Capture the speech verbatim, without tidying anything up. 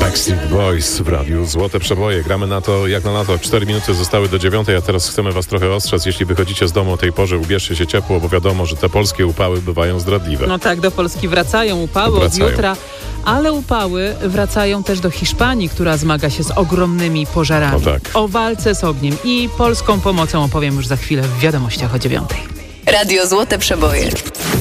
Backstreet Boys w radiu Złote Przeboje. Gramy na to, jak na to. Cztery minuty zostały do dziewiątej, a teraz chcemy was trochę ostrzec. Jeśli wychodzicie z domu o tej porze, ubierzcie się ciepło, bo wiadomo, że te polskie upały bywają zdradliwe. No tak, do Polski wracają upały wracają. od jutra, ale upały wracają też do Hiszpanii, która zmaga się z ogromnymi pożarami. O tak. O walce z ogniem i polską pomocą opowiem już za chwilę w wiadomościach o dziewiątej. Radio Złote Przeboje.